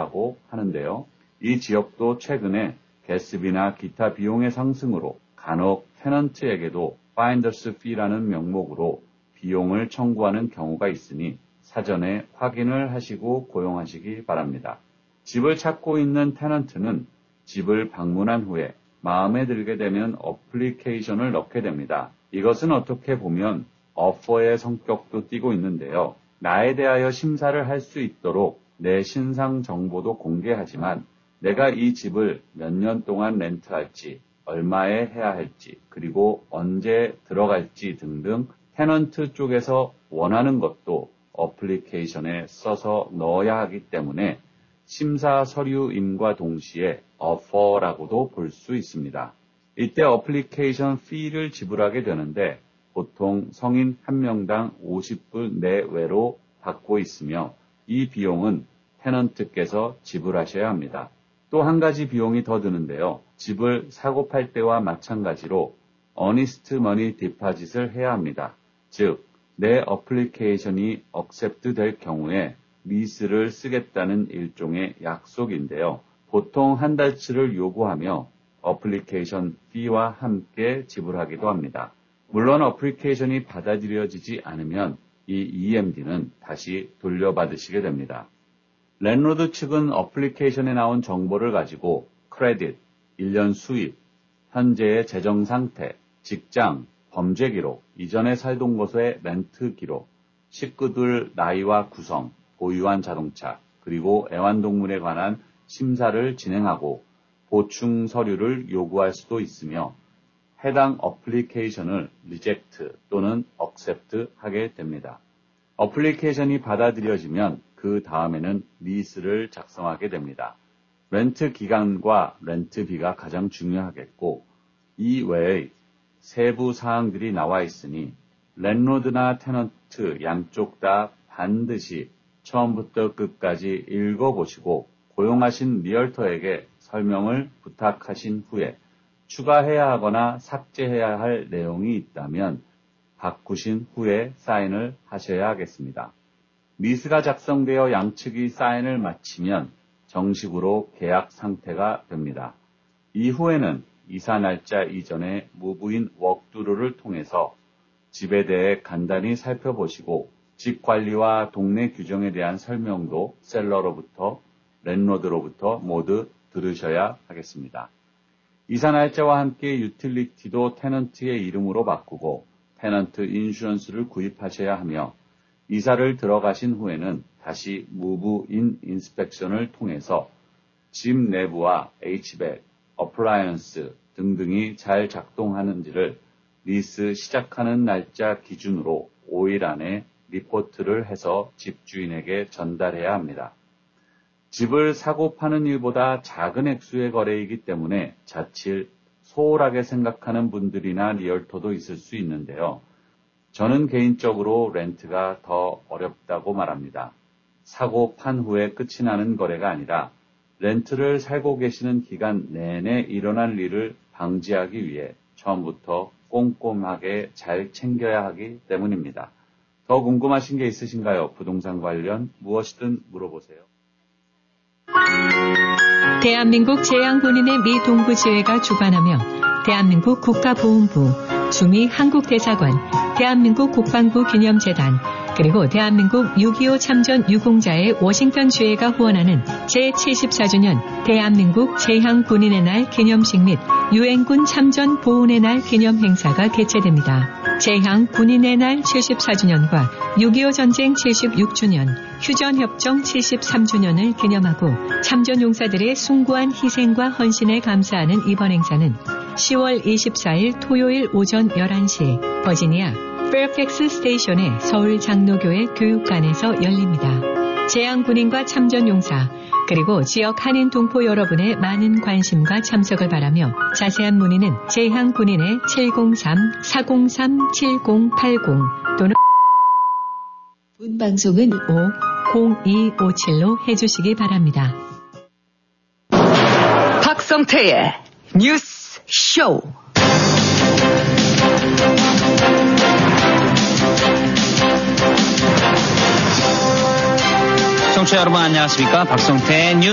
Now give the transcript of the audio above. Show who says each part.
Speaker 1: 있다고 하는데요. 이 지역도 최근에 가스비나 기타 비용의 상승으로 간혹 테넌트에게도 파인더스 피라는 명목으로 비용을 청구하는 경우가 있으니 사전에 확인을 하시고 고용하시기 바랍니다. 집을 찾고 있는 테넌트는 집을 방문한 후에 마음에 들게 되면 어플리케이션을 넣게 됩니다. 이것은 어떻게 보면 오퍼의 성격도 띠고 있는데요. 나에 대하여 심사를 할 수 있도록 내 신상 정보도 공개하지만 내가 이 집을 몇 년 동안 렌트할지, 얼마에 해야 할지, 그리고 언제 들어갈지 등등 테넌트 쪽에서 원하는 것도 어플리케이션에 써서 넣어야 하기 때문에 심사 서류임과 동시에 오퍼라고도 볼 수 있습니다. 이때 어플리케이션 피를 지불하게 되는데 보통 성인 한 명당 50불 내외로 받고 있으며 이 비용은 테넌트께서 지불하셔야 합니다. 또 한 가지 비용이 더 드는데요. 집을 사고 팔 때와 마찬가지로 어니스트 머니 디파짓을 해야 합니다. 즉, 내 어플리케이션이 억셉트 될 경우에 리스를 쓰겠다는 일종의 약속인데요. 보통 한 달치를 요구하며 어플리케이션 피와 함께 지불하기도 합니다. 물론 어플리케이션이 받아들여지지 않으면 이 EMD는 다시 돌려받으시게 됩니다. 랜로드 측은 어플리케이션에 나온 정보를 가지고 크레딧, 1년 수입, 현재의 재정 상태, 직장, 범죄 기록, 이전에 살던 곳의 렌트 기록, 식구들 나이와 구성, 보유한 자동차, 그리고 애완동물에 관한 심사를 진행하고 보충 서류를 요구할 수도 있으며 해당 어플리케이션을 리젝트 또는 억셉트 하게 됩니다. 어플리케이션이 받아들여지면 그 다음에는 리스를 작성하게 됩니다. 렌트 기간과 렌트비가 가장 중요하겠고 이 외의 세부 사항들이 나와 있으니 랜로드나 테넌트 양쪽 다 반드시 처음부터 끝까지 읽어보시고 고용하신 리얼터에게 설명을 부탁하신 후에 추가해야 하거나 삭제해야 할 내용이 있다면 바꾸신 후에 사인을 하셔야 하겠습니다. 리스가 작성되어 양측이 사인을 마치면 정식으로 계약 상태가 됩니다. 이후에는 이사 날짜 이전에 무브인 워크두루를 통해서 집에 대해 간단히 살펴보시고 집 관리와 동네 규정에 대한 설명도 셀러로부터 랜로드로부터 모두 들으셔야 하겠습니다. 이사 날짜와 함께 유틸리티도 테넌트의 이름으로 바꾸고 테넌트 인슈런스를 구입하셔야 하며 이사를 들어가신 후에는 다시 무브인 인스펙션을 통해서 집 내부와 HVAC, 어플라이언스 등등이 잘 작동하는지를 리스 시작하는 날짜 기준으로 5일 안에 리포트를 해서 집주인에게 전달해야 합니다. 집을 사고 파는 일보다 작은 액수의 거래이기 때문에 자칫 소홀하게 생각하는 분들이나 리얼터도 있을 수 있는데요. 저는 개인적으로 렌트가 더 어렵다고 말합니다. 사고 판 후에 끝이 나는 거래가 아니라 렌트를 살고 계시는 기간 내내 일어날 일을 방지하기 위해 처음부터 꼼꼼하게 잘 챙겨야 하기 때문입니다. 더 궁금하신 게 있으신가요? 부동산 관련 무엇이든 물어보세요.
Speaker 2: 대한민국 제양본인의 미 동부지회가 주관하며 대한민국 국가보훈부, 주미 한국대사관, 대한민국 국방부 기념재단, 그리고 대한민국 6.25 참전 유공자의 워싱턴 주회가 후원하는 제74주년 대한민국 제향군인의 날 기념식 및 유엔군 참전 보훈의 날 기념 행사가 개최됩니다. 제향군인의 날 74주년과 6.25 전쟁 76주년, 휴전협정 73주년을 기념하고 참전용사들의 숭고한 희생과 헌신에 감사하는 이번 행사는 10월 24일 토요일 오전 11시 버지니아 페어팩스 스테이션의 서울 장로교회 교육관에서 열립니다. 제향군인과 참전용사 그리고 지역 한인 동포 여러분의 많은 관심과 참석을 바라며 자세한 문의는 제향군인의 703-403-7080 또는 본 방송은 50257로 해주시기 바랍니다.
Speaker 3: 박성태의 뉴스 쇼. 청취자 여러분 안녕하십니까? 박성태 뉴스